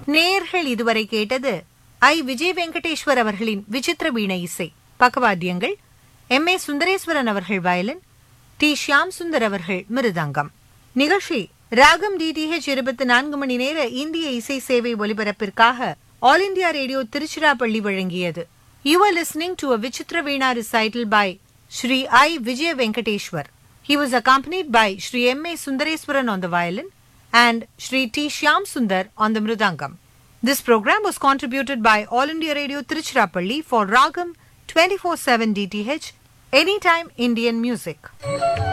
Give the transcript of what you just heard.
நேயர்கள் இதுவரை கேட்டது ஐ. விஜய் வெங்கடேஸ்வர் அவர்களின் விசித்திர வீணை இசை. பக்கவாத்தியங்கள் M.A. சுந்தரேஸ்வரன் அவர்கள் வயலின், டி. ஷியாம் சுந்தர் அவர்கள் மிருதங்கம். நிகழ்ச்சி ராகம் DTH 24 மணி நேர இந்திய இசை சேவை ஒலிபரப்பிற்காக ஆல் இண்டியா ரேடியோ திருச்சிராப்பள்ளி வழங்கியது. You are listening to a Vichitra Veena recital by Shri I. Vijay Venkateshwar. He was accompanied by Shri M.A. Sundareswaran on the violin and Shri T. Shyam Sundar on the mridangam. This program was contributed by All India Radio Tiruchirappalli for Ragam 24/7 DTH, Anytime Indian Music.